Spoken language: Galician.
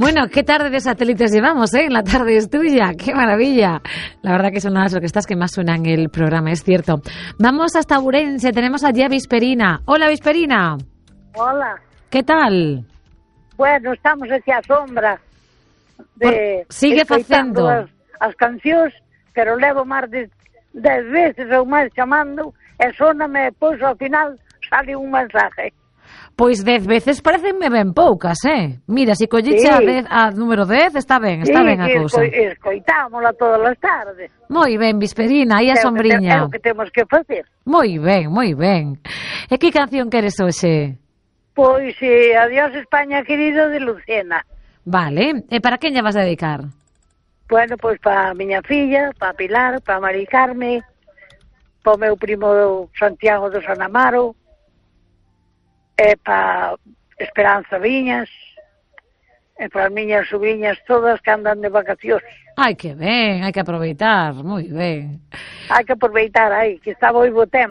Bueno, qué tarde de satélites llevamos, ¿eh? La tarde es tuya, qué maravilla. La verdad que son las orquestas que más suenan en el programa, es cierto. Vamos hasta Ourense, tenemos allí a Visperina. Hola, Visperina. Hola. ¿Qué tal? Bueno, estamos aquí a sombra de sigue facendo as cancións, pero levo máis de 10 veces ou máis chamando e sóname, pois ao final sale un mensaje. Pois 10 veces parecenme ben poucas, Mira, se colliche a número 10, está ben a cousa. Escoitámola todas as tardes. Moi ben, Visperina, aí a sombriña. É o que temos que facer. Moi ben, moi ben. E que canción queres hoxe? Pois, Adiós España querido, de Lucena. Vale, e para quen lle vas a dedicar? Bueno, pois para a miña filla, para Pilar, para Mari Carme, para o meu primo Santiago do San Amaro, e para Esperanza Viñas, e para as miñas sobrinhas todas que andan de vacacións. Ai, que ben, hai que aproveitar, moi ben. Hai que aproveitar aí, que está moi bo tempo.